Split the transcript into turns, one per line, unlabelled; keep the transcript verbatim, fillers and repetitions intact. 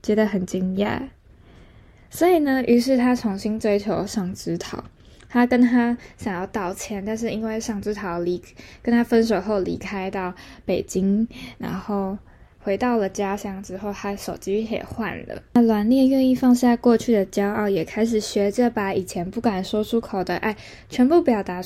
觉得很惊讶。所以呢，于是他重新追求上枝桃。他跟他想要道歉，但是因为上枝桃离跟他分手后离开到北京，然后回到了家乡之后，他手机也换了。那阮烈愿意放下过去的骄傲，也开始学着把以前不敢说出口的爱全部表达